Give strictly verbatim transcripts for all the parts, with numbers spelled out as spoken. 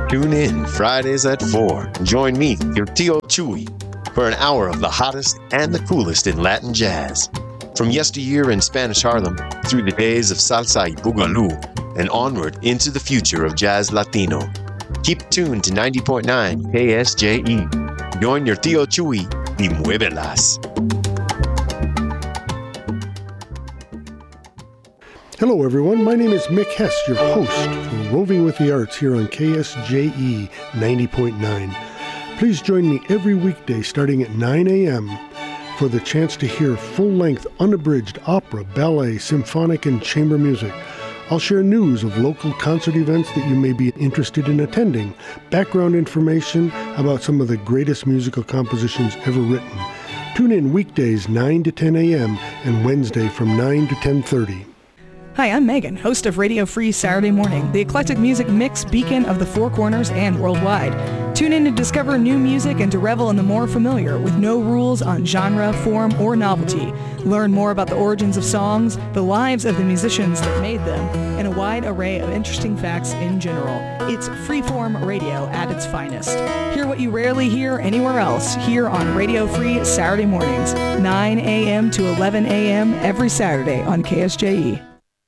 Tune in Fridays at four. Join me, your Tio Chuy, for an hour of the hottest and the coolest in Latin jazz. From yesteryear in Spanish Harlem through the days of salsa y boogaloo and onward into the future of jazz Latino. Keep tuned to ninety point nine K S J E. Join your Tio Chuy y muévelas. Hello everyone, my name is Mick Hess, your host for Roving with the Arts here on K S J E ninety point nine. Please join me every weekday starting at nine a.m. for the chance to hear full-length, unabridged opera, ballet, symphonic, and chamber music. I'll share news of local concert events that you may be interested in attending, background information about some of the greatest musical compositions ever written. Tune in weekdays nine to ten a.m. and Wednesday from nine to ten thirty. Hi, I'm Megan, host of Radio Free Saturday Morning, the eclectic music mix beacon of the Four Corners and worldwide. Tune in to discover new music and to revel in the more familiar with no rules on genre, form, or novelty. Learn more about the origins of songs, the lives of the musicians that made them, and a wide array of interesting facts in general. It's freeform radio at its finest. Hear what you rarely hear anywhere else here on Radio Free Saturday Mornings, nine a.m. to eleven a.m. every Saturday on K S J E.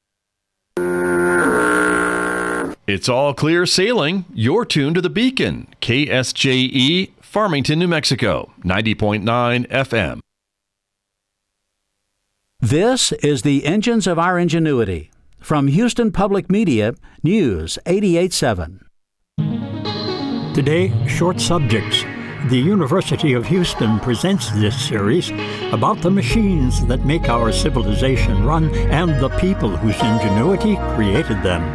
It's all clear sailing. You're tuned to the Beacon, K S J E, Farmington, New Mexico, ninety point nine F M. This is the Engines of Our Ingenuity. From Houston Public Media, News eighty-eight point seven. Today, Short Subjects. The University of Houston presents this series about the machines that make our civilization run and the people whose ingenuity created them.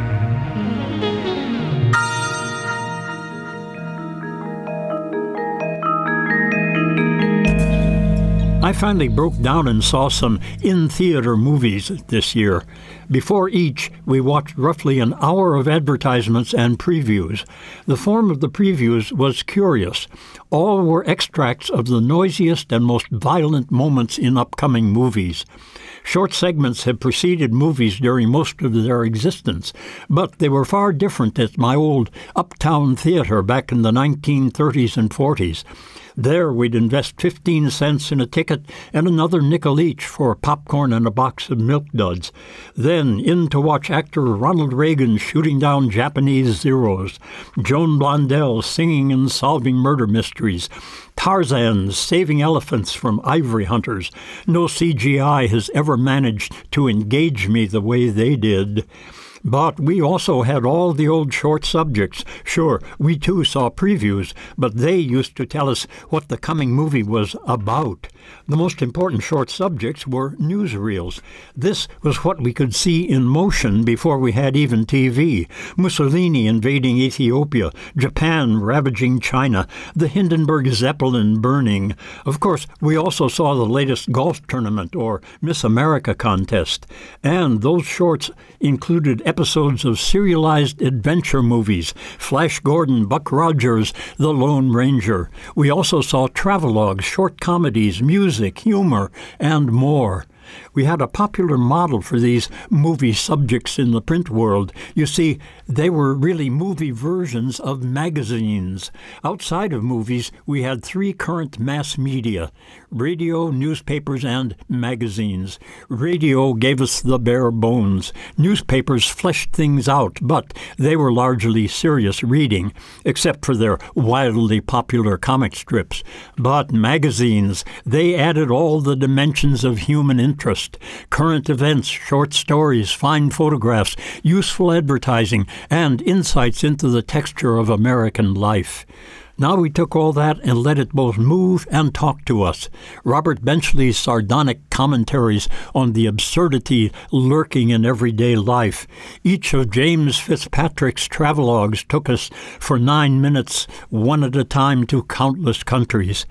I finally broke down and saw some in-theater movies this year. Before each, we watched roughly an hour of advertisements and previews. The form of the previews was curious. All were extracts of the noisiest and most violent moments in upcoming movies. Short segments have preceded movies during most of their existence, but they were far different at my old Uptown Theater back in the nineteen thirties and forties. There we'd invest fifteen cents in a ticket and another nickel each for popcorn and a box of Milk Duds. Then in to watch actor Ronald Reagan shooting down Japanese Zeros, Joan Blondell singing and solving murder mysteries, Tarzan saving elephants from ivory hunters. No C G I has ever managed to engage me the way they did. But we also had all the old short subjects. Sure, we too saw previews, but they used to tell us what the coming movie was about. The most important short subjects were newsreels. This was what we could see in motion before we had even T V. Mussolini invading Ethiopia, Japan ravaging China, the Hindenburg Zeppelin burning. Of course, we also saw the latest golf tournament or Miss America contest. And those shorts included episodes of serialized adventure movies, Flash Gordon, Buck Rogers, The Lone Ranger. We also saw travelogues, short comedies, music, humor, and more. We had a popular model for these movie subjects in the print world. You see, they were really movie versions of magazines. Outside of movies, we had three current mass media: radio, newspapers, and magazines. Radio gave us the bare bones. Newspapers fleshed things out, but they were largely serious reading, except for their wildly popular comic strips. But magazines, they added all the dimensions of human interest: current events, short stories, fine photographs, useful advertising, and insights into the texture of American life. Now we took all that and let it both move and talk to us. Robert Benchley's sardonic commentaries on the absurdity lurking in everyday life. Each of James Fitzpatrick's travelogues took us for nine minutes, one at a time, to countless countries.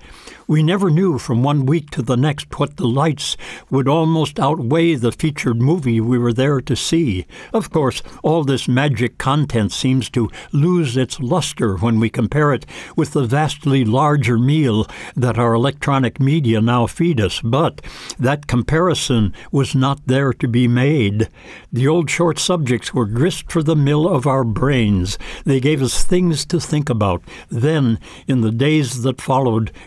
We never knew from one week to the next what the lights would almost outweigh the featured movie we were there to see. Of course, all this magic content seems to lose its luster when we compare it with the vastly larger meal that our electronic media now feed us, but that comparison was not there to be made. The old short subjects were grist for the mill of our brains. They gave us things to think about. Then, in the days that followed,